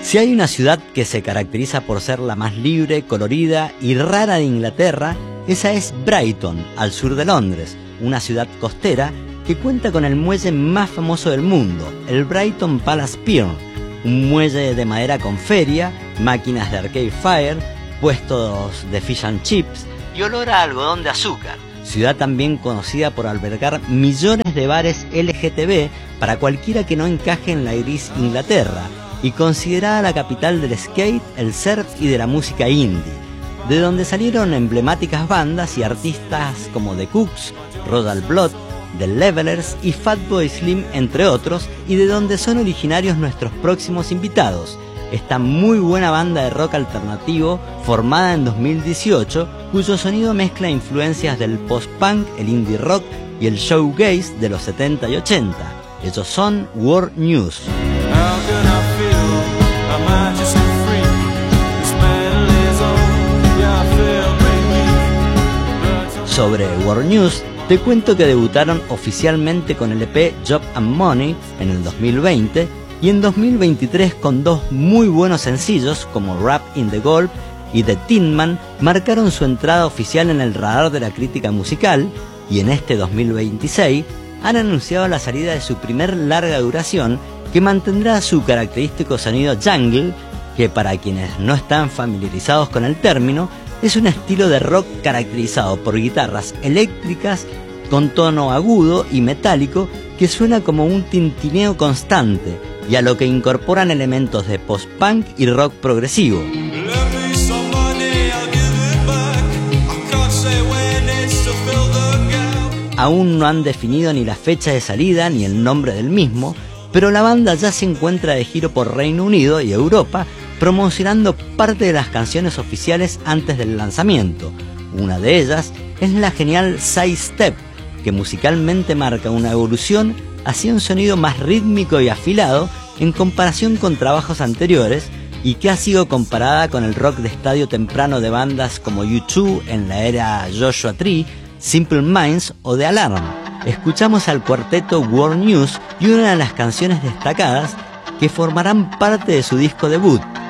Si hay una ciudad que se caracteriza por ser la más libre, colorida y rara de Inglaterra, esa es Brighton, al sur de Londres, una ciudad costera que cuenta con el muelle más famoso del mundo, el Brighton Palace Pier, un muelle de madera con feria, máquinas de Arcade Fire, puestos de fish and chips y olor a algodón de azúcar. Ciudad también conocida por albergar millones de bares LGTB para cualquiera que no encaje en la gris Inglaterra, y considerada la capital del skate, el surf y de la música indie, de donde salieron emblemáticas bandas y artistas como The Cooks, Royal Blood, The Levelers y Fatboy Slim, entre otros, y de donde son originarios nuestros próximos invitados, esta muy buena banda de rock alternativo formada en 2018, cuyo sonido mezcla influencias del post-punk, el indie rock y el shoegaze de los 70 y 80. Ellos son World News. Sobre World News, te cuento que debutaron oficialmente con el EP Job and Money en el 2020 y en 2023 con dos muy buenos sencillos como Rap in the Gold y The Tin Man marcaron su entrada oficial en el radar de la crítica musical, y en este 2026 han anunciado la salida de su primer larga duración que mantendrá su característico sonido jungle, que para quienes no están familiarizados con el término, es un estilo de rock caracterizado por guitarras eléctricas con tono agudo y metálico que suena como un tintineo constante, y a lo que incorporan elementos de post-punk y rock progresivo. Aún no han definido ni la fecha de salida ni el nombre del mismo, pero la banda ya se encuentra de giro por Reino Unido y Europa, promocionando parte de las canciones oficiales antes del lanzamiento. Una de ellas es la genial Side Step, que musicalmente marca una evolución hacia un sonido más rítmico y afilado en comparación con trabajos anteriores, y que ha sido comparada con el rock de estadio temprano de bandas como U2 en la era Joshua Tree, Simple Minds o The Alarm. Escuchamos al cuarteto World News y una de las canciones destacadas que formarán parte de su disco debut,